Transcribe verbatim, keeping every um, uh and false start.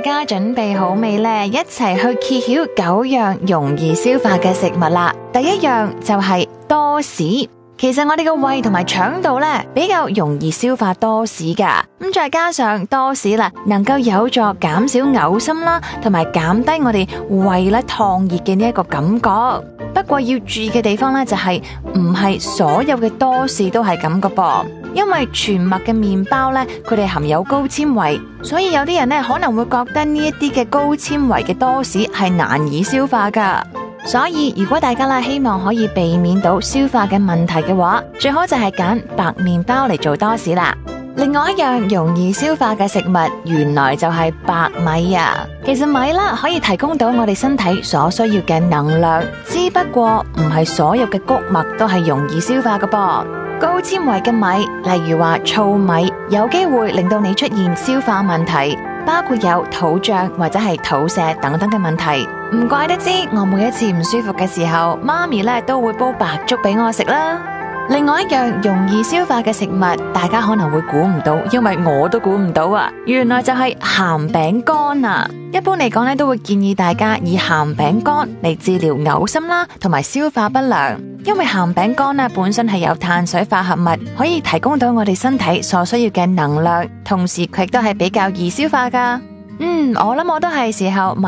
家準備好未呢？一齊去揭曉九樣容易消化嘅食物啦。第一樣就係多士。其實我哋個胃同埋腸道咧比較容易消化多士噶，咁再加上多士啦，能夠有助減少嘔心啦，同埋減低我哋胃咧燙熱嘅呢一個感覺。不過要注意嘅地方咧就係唔係所有嘅多士都係咁噶噃，因為全麥嘅麵包咧，佢哋含有高纖維，所以有啲人咧可能會覺得呢一啲嘅高纖維嘅多士係難以消化噶。所以如果大家啦希望可以避免到消化嘅問題嘅話，最好就係揀白麵包嚟做多士啦。另外一樣容易消化嘅食物，原來就係白米啊。其實米啦可以提供到我哋身體所需要嘅能量，只不過唔係所有嘅穀物都係容易消化嘅噃。高纖維嘅米，例如話糙米，有機會令到你出現消化問題，包括有肚脹或者係肚瀉等等嘅問題。唔怪得知我每一次唔舒服嘅時候，媽咪咧都會煲白粥俾我食啦。另外一樣容易消化嘅食物，大家可能會估唔到，因為我都估唔到啊！原來就係鹹餅乾啊！一般嚟講咧，都會建議大家以鹹餅乾嚟治療嘔心啦，同埋消化不良。因為鹹餅乾咧本身係有碳水化合物，可以提供到我哋身體所需要嘅能量，同時佢亦都係比較易消化噶。嗯，我諗我都係時候